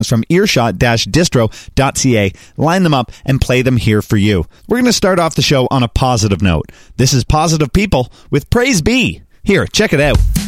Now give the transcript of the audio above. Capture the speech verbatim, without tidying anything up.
songs from earshot distro dot c a, line them up, and play them here for you. We're going to start off the show on a positive note. This is Positive People with Praise Be. Here, check it out.